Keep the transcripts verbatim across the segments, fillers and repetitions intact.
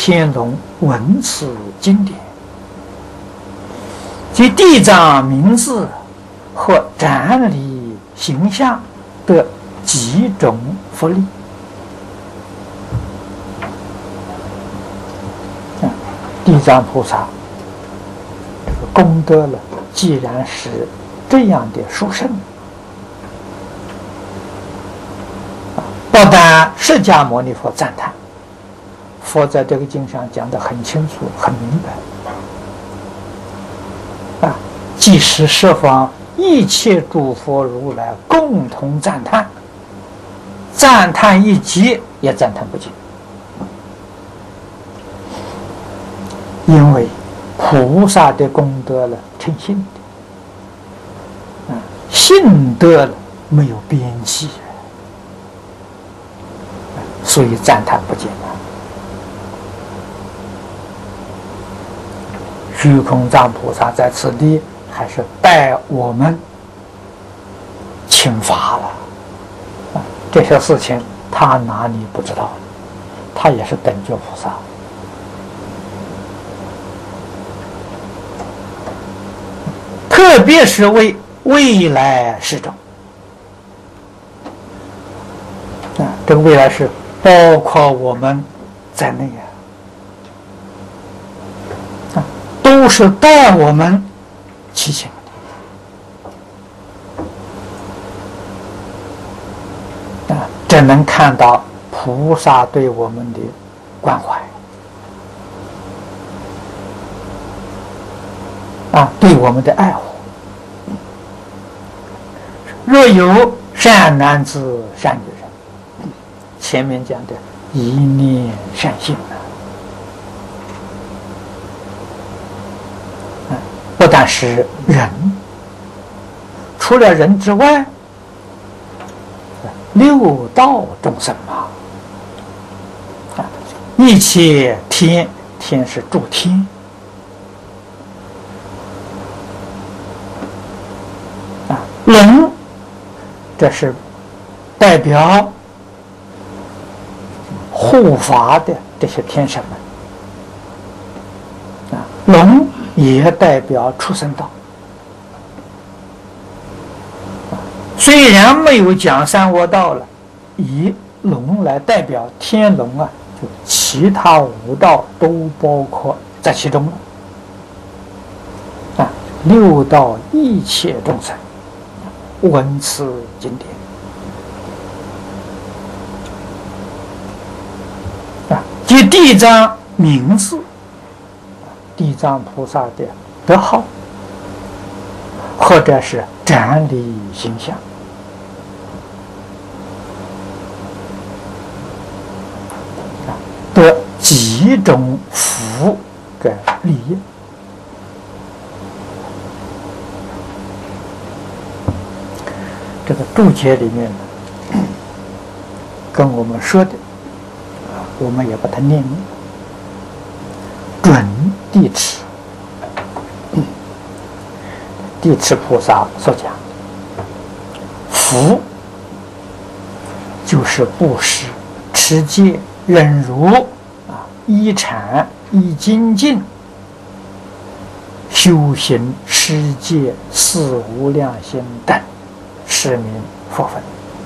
天龙文此经典，即地藏名字和展礼形象的几种福利。啊，地藏菩萨这个功德了，既然是这样的殊胜，不但释迦牟尼佛赞叹，佛在这个经上讲得很清楚、很明白。啊，即使十方一切诸佛如来共同赞叹，赞叹一极也赞叹不尽，因为菩萨的功德了，称性的，啊，性德了没有边际，所以赞叹不尽啊。虚空藏菩萨在此地还是带我们请法了啊，这些事情他哪里不知道？他也是等觉菩萨，特别是为未来世众啊，这个未来世包括我们在内啊，都是带我们提醒的啊，这能看到菩萨对我们的关怀啊，对我们的爱护。若有善男子、善女人，前面讲的一念善心啊，不但是人，除了人之外，六道众生嘛，啊，一切天，天是诸天，啊，龙，这是代表护法的这些天神们，啊，龙也代表畜生道。虽然没有讲三恶道了，以龙来代表天龙啊，就其他五道都包括在其中了。啊，六道一切众生闻此经典啊，即地藏名字，地藏菩萨的德号，或者是展礼形象。得几种福的利益，这个注解里面跟我们说的，我们也把它念念。准地持，地持菩萨所讲，福就是布施、持戒、忍辱啊，依禅、依精进，修行世界四无量心等是名佛分。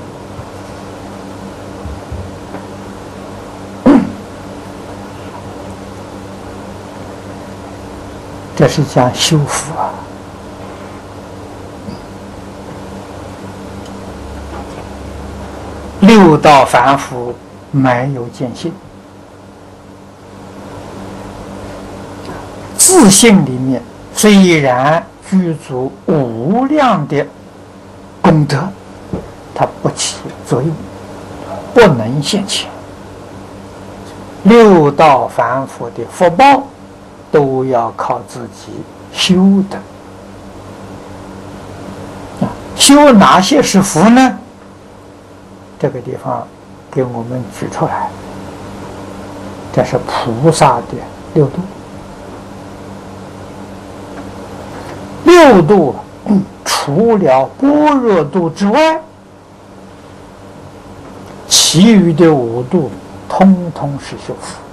这是讲修福啊。六道凡夫没有见性，自性里面虽然具足无量的功德，它不起作用，不能现前。六道凡夫的福报都要靠自己修的啊，修哪些是福呢？这个地方给我们举出来，这是菩萨的六度。六度除了般若度之外，其余的五度通通是修福。